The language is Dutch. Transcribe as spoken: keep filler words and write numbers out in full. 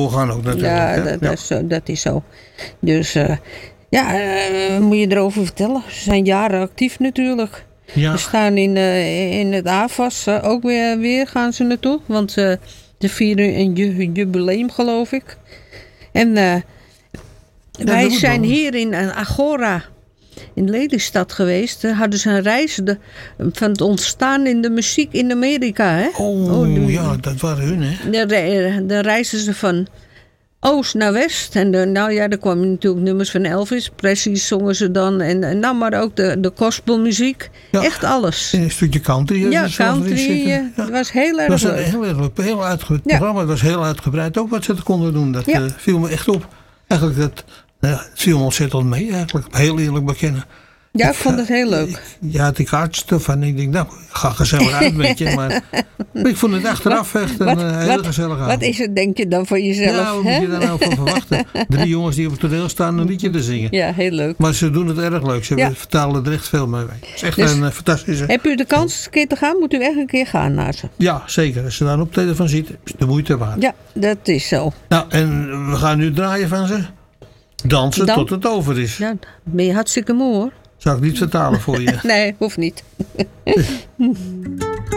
doorgaan ook natuurlijk. Ja, hè? dat, Ja. Dat, is zo, dat is zo. Dus uh, ja, uh, wat moet je erover vertellen? Ze zijn jaren actief natuurlijk. Ja. We staan in, uh, in het A F A S uh, ook weer, weer gaan ze naartoe. Want uh, ze vieren een ju- jubileum geloof ik. En uh, ja, wij zijn wel. Hier in uh, Agora in Lelystad geweest. Daar hadden ze een reis de, van het ontstaan in de muziek in Amerika. Hè? Oh, oh de, ja, dat waren hun hè. Dan reizen ze van oost naar west. En de, nou ja, er kwamen natuurlijk nummers van Elvis Presley zongen ze dan. En, en nou, maar ook de, de gospelmuziek. Ja, echt alles. En een stukje country. Ja, country. Ja. Het was heel erg leuk. Het was leuk. een heel, heel, heel uitgebreid ja. programma. Het was heel uitgebreid ook wat ze konden doen. Dat ja. uh, viel me echt op. Eigenlijk dat, uh, het viel me ontzettend mee eigenlijk. Heel eerlijk bekennen. Ja, ik vond het heel leuk. Ja, had die kaartjes ervan. Ik denk, nou, ik ga gezellig uit met je. Maar ik vond het achteraf wat, echt een wat, uh, hele gezellige avond. Wat is het, denk je dan voor jezelf? Ja, wat hè? moet je daar nou van verwachten? Drie jongens die op het toneel staan een liedje te zingen. Ja, heel leuk. Maar ze doen het erg leuk. Ze ja. vertalen er echt veel mee. Het is echt dus, een uh, fantastische... Heb u de kans een keer te gaan? Moet u echt een keer gaan naar ze? Ja, zeker. Als je daar een optreden van ziet, is de moeite waard. Ja, dat is zo. Nou, en we gaan nu draaien van ze. Dansen Dan, tot het over is. Ja, ben je hartstikke moe hoor. Zou ik niet vertalen voor je? Nee, hoeft niet.